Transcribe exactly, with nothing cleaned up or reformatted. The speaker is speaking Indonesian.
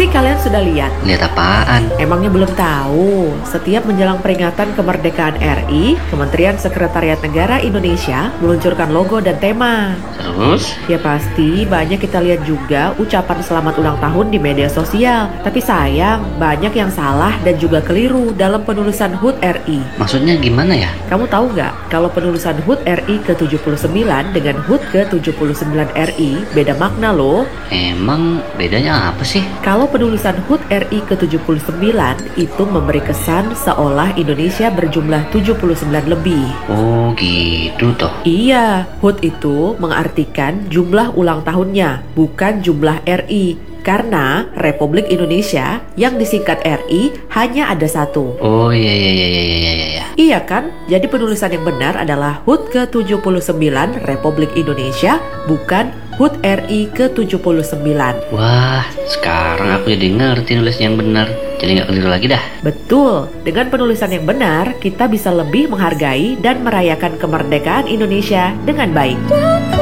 Pasti kalian sudah lihat. Lihat apaan? Emangnya belum tahu? Setiap menjelang peringatan kemerdekaan R I, Kementerian Sekretariat Negara Indonesia meluncurkan logo dan tema. Terus? Ya pasti banyak kita lihat juga ucapan selamat ulang tahun di media sosial. Tapi sayang, banyak yang salah dan juga keliru dalam penulisan H U T R I. Maksudnya gimana ya? Kamu tahu nggak kalau penulisan H U T R I ke tujuh puluh sembilan dengan H U T ke tujuh puluh sembilan R I beda makna loh. Emang bedanya apa sih? Kalau penulisan H U T R I ke tujuh puluh sembilan itu memberi kesan seolah Indonesia berjumlah tujuh puluh sembilan lebih. Oh gitu toh. Iya, H U T itu mengartikan jumlah ulang tahunnya, bukan jumlah R I. Karena Republik Indonesia yang disingkat R I hanya ada satu. Oh iya iya iya iya iya iya. Iya kan? Jadi penulisan yang benar adalah H U T ke tujuh puluh sembilan Republik Indonesia, bukan H U T R I ke tujuh puluh sembilan. Wah, sekarang aku jadi ngerti nulis yang benar. Jadi nggak keliru lagi dah. Betul, dengan penulisan yang benar, kita bisa lebih menghargai dan merayakan kemerdekaan Indonesia dengan baik.